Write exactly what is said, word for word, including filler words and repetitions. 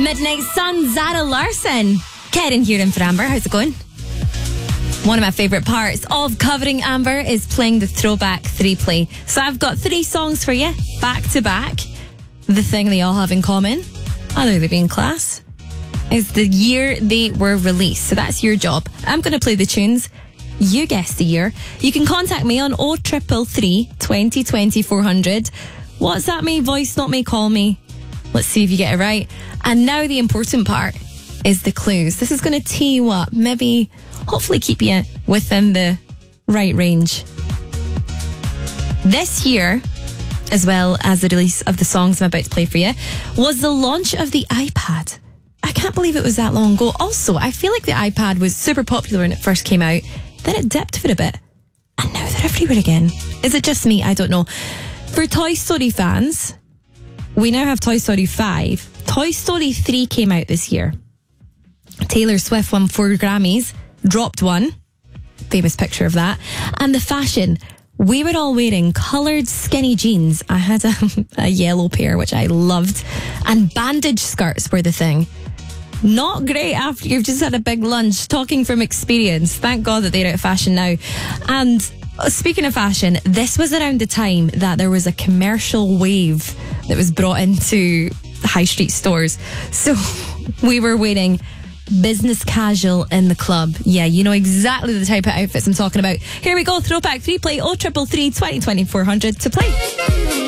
Midnight Sun, Zara Larsson. Karen here in for Amber. How's it going? One of my favourite parts of covering Amber is playing the Throwback three play. So I've got three songs for you, back to back. The thing they all have in common, other than being class, is the year they were released. So that's your job. I'm going to play the tunes. You guess the year. You can contact me on oh triple three, twenty, twenty, four hundred. WhatsApp me, voice note me, call me. Let's see if you get it right. And now the important part is the clues. This is going to tee you up, maybe, hopefully keep you within the right range. This year, as well as the release of the songs I'm about to play for you, was the launch of the iPad. I can't believe it was that long ago. Also, I feel like the iPad was super popular when it first came out. Then it dipped for a bit. And now they're everywhere again. Is it just me? I don't know. For Toy Story fans, we now have Toy Story five. Toy Story three came out this year. Taylor Swift won four Grammys, dropped one. Famous picture of that. And the fashion. We were all wearing coloured skinny jeans. I had a, a yellow pair, which I loved. And bandage skirts were the thing. Not great after you've just had a big lunch. Talking from experience. Thank God that they're out of fashion now. And speaking of fashion, this was around the time that there was a commercial wave that was brought into the high street stores. So we were wearing business casual in the club. Yeah, you know exactly the type of outfits I'm talking about. Here we go, Throwback three play oh triple three, twenty, twenty, four hundred to play.